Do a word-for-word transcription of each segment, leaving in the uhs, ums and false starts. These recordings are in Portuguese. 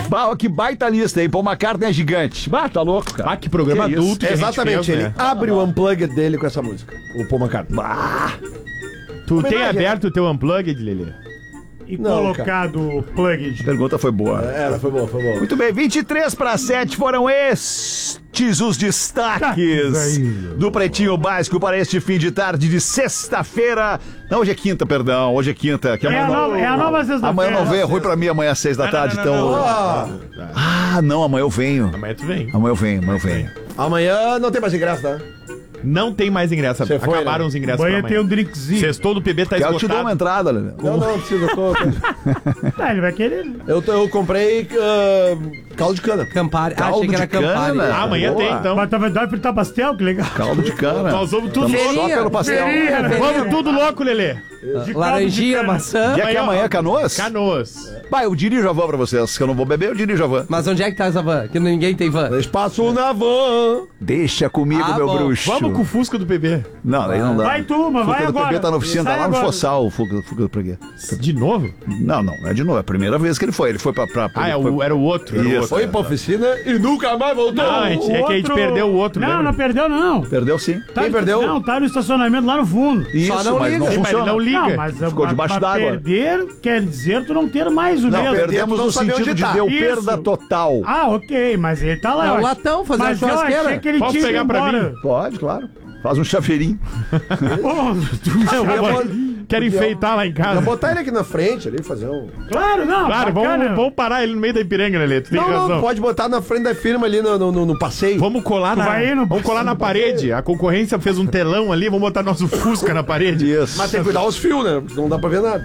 Bah, que baita lista, hein? Paul McCartney é gigante. Bah, tá louco, cara. Ah, que programa Que isso? adulto que a gente Exatamente, fez, ele né? abre o unplugged dele com essa música. O Paul McCartney. Bah. Tu tem Homenagem. aberto o teu unplugged, Lelê? E Não, colocado plug. A pergunta foi boa. É, ela foi boa, foi boa. Muito bem, vinte e três para sete foram estes os destaques do Pretinho Básico para este fim de tarde de sexta-feira. Não, hoje é quinta, perdão. Hoje é quinta. Que É a amanhã não- nova, é a nova sexta-feira. Amanhã não vem, é ruim pra mim amanhã às seis da tarde, não, não, então... não, Ah, Ah, não, amanhã eu venho. Amanhã tu vem. Amanhã eu venho, amanhã eu venho. amanhã não tem mais ingresso, tá? Não tem mais ingresso. Você foi, Acabaram né? os ingressos Amanhã pra tem um amanhã. drinkzinho. Sextou do P B tá Quer eu te dou uma esgotado. entrada, Lelê? Não, não, não precisa. Eu, tô... Ah, ele vai querer. eu, tô- eu comprei uh, caldo de cana. Campari. Ah, Caldo achei que era de cana. Campari. Ah, amanhã Boa. tem, então. Mas vai dar fritar pastel, que legal. Caldo de cana. Nós vamos tudo Tamo só Feirinha. pelo pastel. Feirinha, né? Vamos tudo louco, Lelê. De Laranjinha, caldo de maçã. Quer que amanhã é Canoas? Canoas. Bah, eu dirijo a van pra vocês. Que eu não vou beber, eu dirijo a van. Mas onde é que tá essa van? Que ninguém tem van. Espaço na van. Deixa comigo, Ah, meu bom. bruxo. Vamos com o Fusca do P B. Não, daí não dá. Vai tu, mas Fuca vai do agora. P B tá na oficina, tá Sai lá no agora. Fossal, o Fuca, Fuca do P B. De novo? Não, não, não é de novo. É a primeira vez que ele foi. Ele foi pra... pra Ah, é foi- o, era o outro. Era o Isso. outro. Foi pra oficina e nunca mais voltou. Não, a gente- é que a gente perdeu o outro, Não, lembra? não perdeu, não. Perdeu sim. Tá- Quem perdeu? Não, tá no estacionamento lá no fundo. Isso, não mas liga. não Sim, mas funciona. ele não liga. Não, mas Ficou mas debaixo pra d'água. perder quer dizer tu não ter mais o Não, mesmo. perdemos não no sabia sentido onde de tá. deu Isso. perda total. Ah, ok, mas ele tá lá. É eu um acho. latão, fazer mas uma eu churrasqueira. achei que ele Posso tinha pegar ido pra embora. mim? Pode, claro. Faz um chafeirinho. Pô, tu- Eu ia vou- botar- Quero enfeitar lá em Ia casa. botar ele aqui na frente ali, fazer um... Claro, não. Claro, bacana. vamos, vamos parar ele no meio da Ipiranga, Lelê. Tu tem Não, razão. não, pode botar na frente da firma ali no, no, no- no passeio. Vamos colar na, vai ir no- vamos colar na parede. A concorrência fez um telão ali, vamos botar nosso Fusca na parede. Isso. Mas tem que cuidar os fios, né? Porque não dá pra ver nada.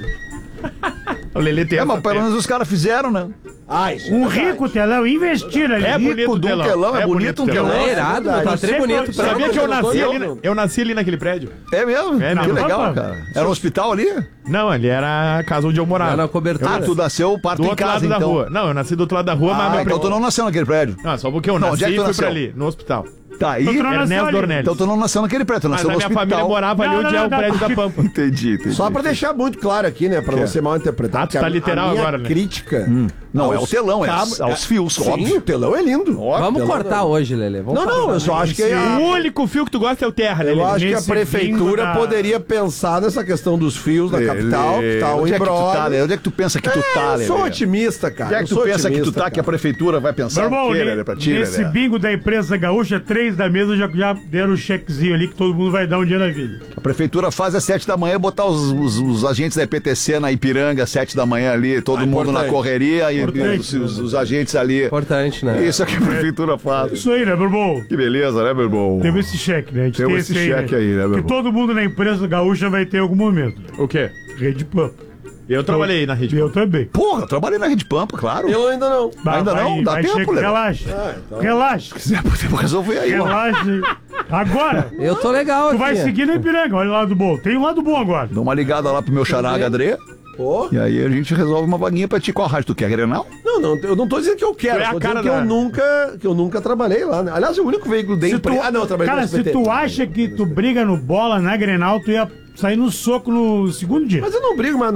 O Lelê tem É, essa mas pelo pe- menos os caras fizeram, né? Ah, isso Um é verdade. rico telão, investir ali. É bonito Rico o de um telão. telão, é bonito um telão. É irado, verdade. tá Você tri bonito. foi- pra- Sabia que eu Eu não tô nasci, ali, vendo. na- eu nasci ali naquele prédio? É mesmo? É, que não. legal, Opa. cara. Era um hospital ali? Não, ali era a casa onde eu morava. Lá na cobertura. Ah, tu nasceu parto Do em outro casa, lado então. da rua. Não, eu nasci do outro lado da rua, mas Ah, meu então pre- tu não nasceu naquele prédio. Não, só porque eu Não, nasci onde é que e tu fui nasceu? pra ali, no hospital. Tá aí. Tu não nasceu Ernesto ali. Dornelles. Então tu não nasceu naquele prédio, tu Mas nasceu a no minha hospital. família morava ali Não, onde não, é o não, prédio não. da Pampa. Entendi, entendi. Só pra deixar muito claro aqui, né? Pra Que não é? ser mal interpretado. Ah, tu que a- tá literal a minha agora, né? crítica... Não, é aos o telão, é cabos- aos fios, Sim, óbvio. o telão é lindo. Vamos Telão cortar não. hoje, Lelê. Vamos Não, não, eu só acho que... a- O único fio que tu gosta é o terra, Lelê. Eu acho que a nesse prefeitura bingo da- poderia pensar nessa questão dos fios da capital, que tá um Onde é que tu tá, embrólio. Lelê? Onde é que tu pensa que tu tá, Eu Lelê? sou otimista, cara. Onde é que eu tu sou pensa que tu otimista, tá, que a cara. prefeitura vai pensar Meu irmão, o quê, ne- Lelê, pra ti, nesse Lelê? bingo da empresa gaúcha, três da mesa já, já deram o chequezinho ali que todo mundo vai dar um dia na vida. A prefeitura faz às sete da manhã botar os, os- os agentes da E P T C na Ipiranga, às sete da manhã ali, todo Ah, mundo na importante. correria e, e Importante. os, os- os agentes ali. Importante, né? Isso é que a prefeitura faz. Isso aí, né, meu irmão? Que beleza, né, meu irmão? Temos esse cheque, né? A gente Temos tem esse cheque aí, né, meu Que irmão? todo mundo na empresa gaúcha vai ter em algum momento. O quê? Rede Pampa. Eu trabalhei na rede. Eu também. Porra, eu trabalhei na Rede Pampa, claro. Eu ainda não. Vai- Ainda não? vai- Dá vai tempo, chegar- Lelê? Relaxa. Ah, então. Relaxa. Se podemos resolver aí, mano. Relaxa. Agora, Eu tô legal tu aqui. vai seguir na Ipiranga. Olha o lado bom. Tem um lado bom agora. Dá uma ligada lá pro meu xará Gadré. Pô. E aí a gente resolve uma vaguinha pra ti. Qual rádio tu quer, Grenal? Não, não, eu não tô dizendo que eu quero, Tu é a tô cara dizendo que da- eu nunca, que eu nunca trabalhei lá, né? Aliás, é o único veículo de Se empresa. tu- Ah, não, eu trabalhei Cara, no se S B T. tu acha que tu briga no bola na Grenal, tu ia sair no soco no segundo dia. Mas eu não brigo mais